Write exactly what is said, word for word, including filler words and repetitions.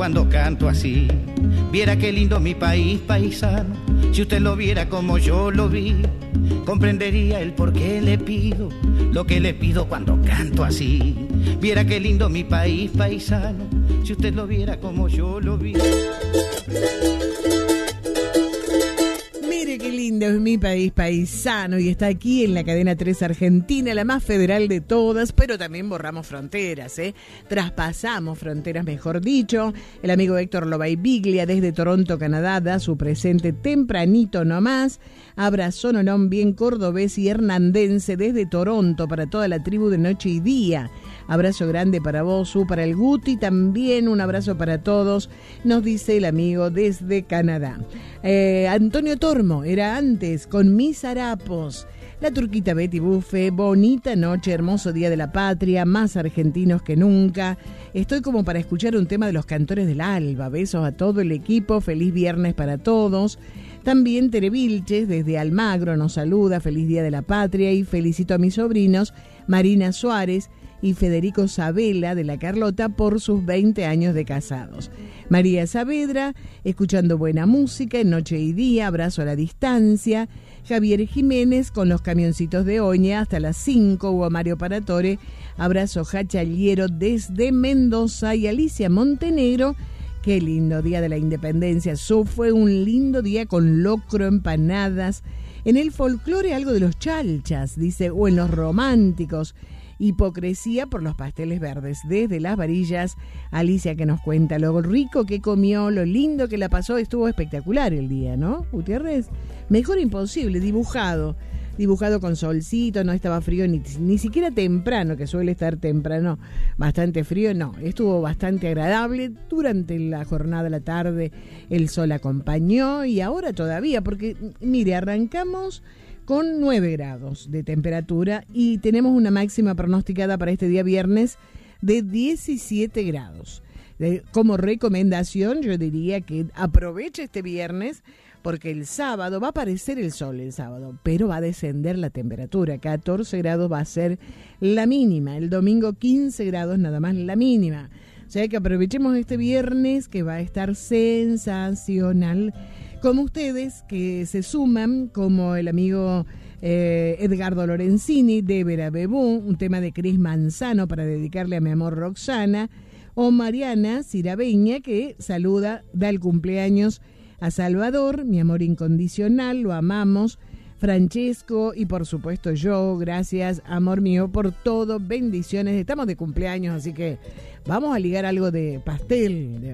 Cuando canto así, viera qué lindo mi país paisano. Si usted lo viera como yo lo vi, comprendería el por qué le pido lo que le pido cuando canto así. Viera qué lindo mi país paisano. Si usted lo viera como yo lo vi. Mire qué lindo es mi país paisano y está aquí en la cadena tres Argentina, la más federal de todas, pero también borramos fronteras, ¿eh? Traspasamos fronteras, mejor dicho. El amigo Héctor Lobaibiglia desde Toronto, Canadá, da su presente tempranito nomás. Abrazo nonón bien cordobés y hernandense desde Toronto para toda la tribu de Noche y Día. Abrazo grande para vos, Su, para el Guti, también un abrazo para todos, nos dice el amigo desde Canadá. Eh, Antonio Tormo, era antes, con mis harapos. La turquita Betty Buffe, bonita noche, hermoso día de la patria, más argentinos que nunca. Estoy como para escuchar un tema de los Cantores del Alba. Besos a todo el equipo, feliz viernes para todos. También Tere Vilches, desde Almagro, nos saluda, feliz día de la patria, y felicito a mis sobrinos Marina Suárez y Federico Sabela de la Carlota por sus veinte años de casados. María Saavedra, escuchando buena música en Noche y Día, abrazo a la distancia. Javier Jiménez con los camioncitos de Oña hasta las cinco, Hugo Mario Paratore, abrazo Jachaliero desde Mendoza, y Alicia Montenegro, qué lindo día de la independencia, eso fue un lindo día con locro, empanadas, en el folclore algo de los chalchas, dice, o en los románticos, hipocresía por los pasteles verdes. Desde Las Varillas, Alicia que nos cuenta lo rico que comió, lo lindo que la pasó. Estuvo espectacular el día, ¿no, Gutiérrez? Mejor imposible, dibujado. Dibujado con solcito, no estaba frío ni, ni siquiera temprano, que suele estar temprano bastante frío. No, estuvo bastante agradable. Durante la jornada de la tarde el sol acompañó, y ahora todavía, porque mire, arrancamos con nueve grados de temperatura y tenemos una máxima pronosticada para este día viernes de diecisiete grados. De, como recomendación, yo diría que aproveche este viernes, porque el sábado va a aparecer el sol el sábado, pero va a descender la temperatura. catorce grados va a ser la mínima. El domingo quince grados nada más la mínima. O sea que aprovechemos este viernes, que va a estar sensacional. Como ustedes que se suman, como el amigo eh, Edgardo Lorenzini de Vera Bebú, un tema de Cris Manzano para dedicarle a mi amor Roxana, o Mariana Cirabeña, que saluda, da el cumpleaños a Salvador, mi amor incondicional, lo amamos, Francesco, y por supuesto yo, gracias, amor mío, por todo, bendiciones, estamos de cumpleaños, así que vamos a ligar algo de pastel, de